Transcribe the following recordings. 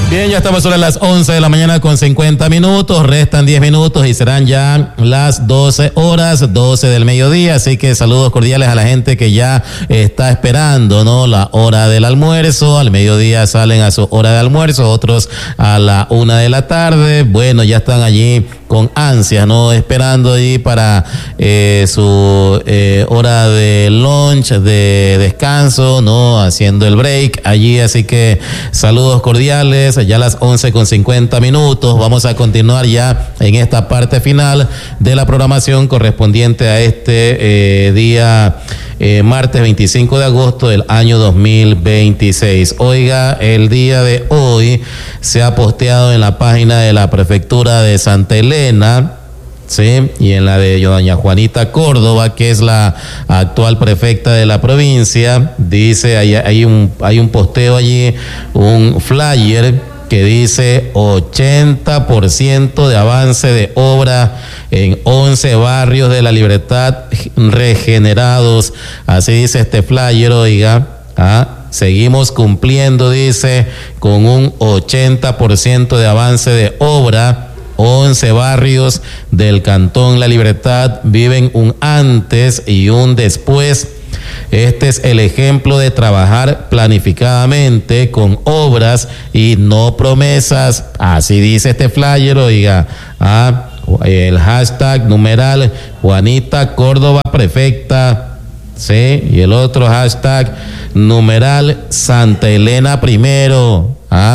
Bien, ya estamos sobre las 11 de la mañana con 50 minutos, restan 10 minutos y serán ya las 12 horas, 12 del mediodía, así que saludos cordiales a la gente que ya está esperando, ¿no? La hora del almuerzo, al mediodía salen a su hora de almuerzo, otros a la 1 de la tarde, bueno, ya están allí con ansias, ¿no? Esperando allí para su hora de lunch, de descanso, ¿no? Haciendo el break allí, así que saludos cordiales. Ya a las 11:50 minutos. Vamos a continuar ya en esta parte final de la programación correspondiente a este día martes 25 de agosto del año 2026. Oiga, el día de hoy se ha posteado en la página de la prefectura de Santa Elena, sí, y en la de doña Juanita Córdoba, que es la actual prefecta de la provincia, dice, hay un posteo allí, un flyer que dice 80% de avance de obra en 11 barrios de La Libertad regenerados. Así dice este flyer, oiga, seguimos cumpliendo, dice, con un 80% de avance de obra. 11 barrios del Cantón La Libertad viven un antes y un después. Este es el ejemplo de trabajar planificadamente con obras y no promesas. Así dice este flyer, oiga. El hashtag numeral Juanita Córdoba prefecta, sí, y el otro hashtag numeral Santa Elena primero.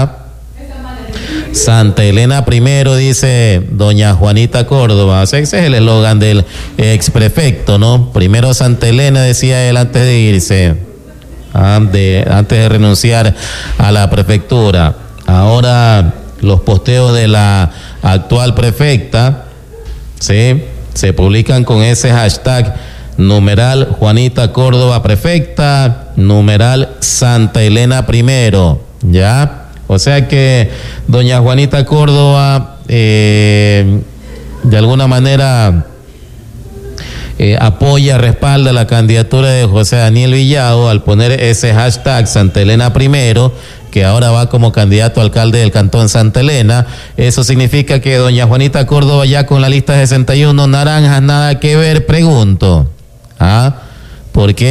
Santa Elena primero, dice doña Juanita Córdoba. O sea, ese es el eslogan del ex prefecto, ¿no? Primero Santa Elena, decía él antes de irse, antes de renunciar a la prefectura. Ahora los posteos de la actual prefecta, ¿sí?, se publican con ese hashtag numeral Juanita Córdoba prefecta, numeral Santa Elena primero, ¿ya? O sea que doña Juanita Córdoba de alguna manera apoya, respalda la candidatura de José Daniel Villado al poner ese hashtag Santa Elena primero, que ahora va como candidato a alcalde del Cantón Santa Elena. Eso significa que doña Juanita Córdoba ya con la lista 61 naranjas, nada que ver, pregunto. Porque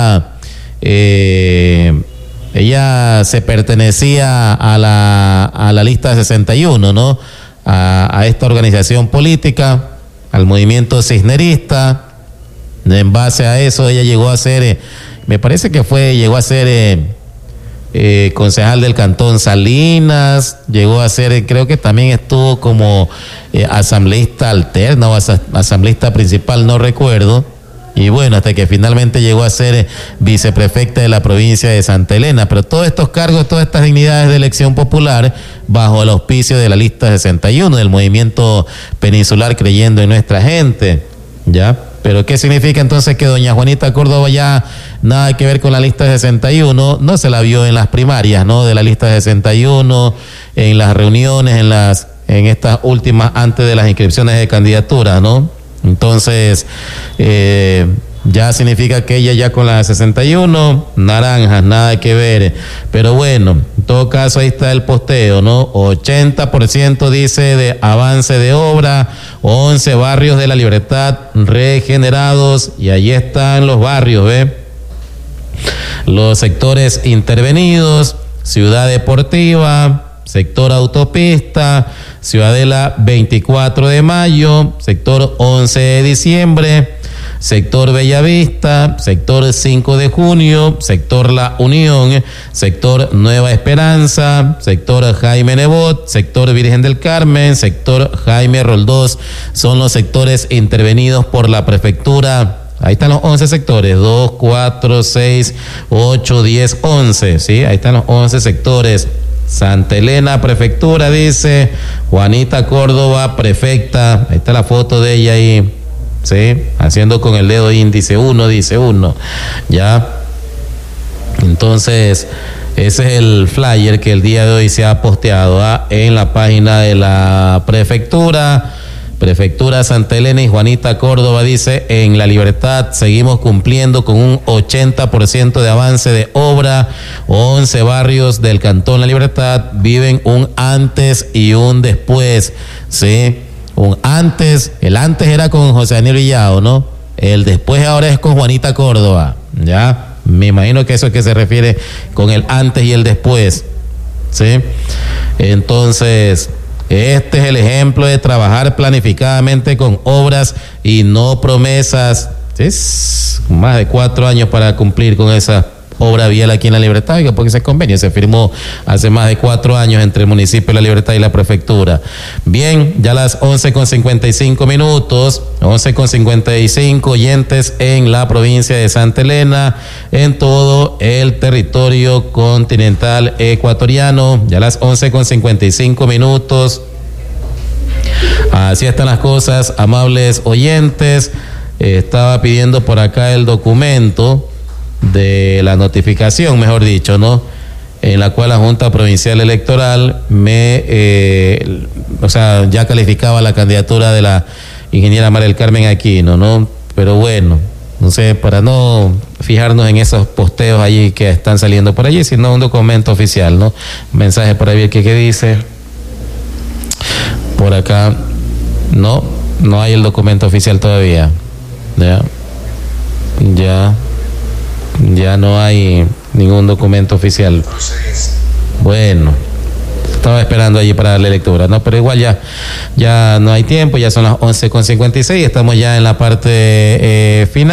ella se pertenecía a la lista 61, ¿no? A esta organización política, al movimiento cisnerista. En base a eso, ella llegó a ser, me parece que llegó a ser concejal del Cantón Salinas, llegó a ser, creo que también estuvo como asambleísta alterna o asambleísta principal, no recuerdo. Y bueno, hasta que finalmente llegó a ser viceprefecta de la provincia de Santa Elena. Pero todos estos cargos, todas estas dignidades de elección popular, bajo el auspicio de la lista 61, del movimiento peninsular Creyendo en Nuestra Gente, ¿ya? Pero ¿qué significa entonces que doña Juanita Córdoba ya nada que ver con la lista 61? No se la vio en las primarias, ¿no?, de la lista 61, en las reuniones, en estas últimas, antes de las inscripciones de candidatura, ¿no? Entonces, ya significa que ella ya con la 61, naranjas, nada que ver. Pero bueno, en todo caso ahí está el posteo, ¿no? 80% dice de avance de obra, 11 barrios de La Libertad regenerados, y allí están los barrios, ¿ve? Los sectores intervenidos: Ciudad Deportiva, sector Autopista, Ciudadela 24 de Mayo, sector 11 de Diciembre, sector Bellavista, sector 5 de Junio, sector La Unión, sector Nueva Esperanza, sector Jaime Nebot, sector Virgen del Carmen, sector Jaime Roldós. Son los sectores intervenidos por la prefectura. Ahí están los 11 sectores, 2, 4, 6, 8, 10, 11, ¿sí? Ahí están los 11 sectores. Santa Elena prefectura, dice Juanita Córdoba prefecta. Ahí está la foto de ella ahí, ¿sí?, haciendo con el dedo índice 1, dice 1, ¿ya? Entonces, ese es el flyer que el día de hoy se ha posteado en la página de la prefectura Prefectura Santa Elena y Juanita Córdoba dice, en La Libertad seguimos cumpliendo con un 80% de avance de obra. 11 barrios del Cantón La Libertad viven un antes y un después, ¿sí? Un antes, el antes era con José Daniel Villado, ¿no? El después ahora es con Juanita Córdoba, ¿ya? Me imagino que eso es que se refiere con el antes y el después, ¿sí? Entonces, este es el ejemplo de trabajar planificadamente con obras y no promesas. Es más de 4 años para cumplir con esa obra vial aquí en La Libertad, porque ese convenio se firmó hace más de 4 años entre el municipio de La Libertad y la prefectura. Bien, ya las 11:55 minutos, 11:55 oyentes en la provincia de Santa Elena, en todo el territorio continental ecuatoriano, ya las 11:55 minutos. Así están las cosas, amables oyentes. Estaba pidiendo por acá el documento de la notificación, mejor dicho, ¿no? En la cual la Junta Provincial Electoral ya calificaba la candidatura de la ingeniera María del Carmen Aquino, ¿no? Pero bueno, no sé, para no fijarnos en esos posteos allí que están saliendo por allí, sino un documento oficial, ¿no? Mensaje por ahí, ¿qué dice? Por acá, no hay el documento oficial todavía. Ya no hay ningún documento oficial. Bueno, estaba esperando allí para darle lectura, ¿no? Pero igual ya no hay tiempo, ya son las 11:56, estamos ya en la parte final.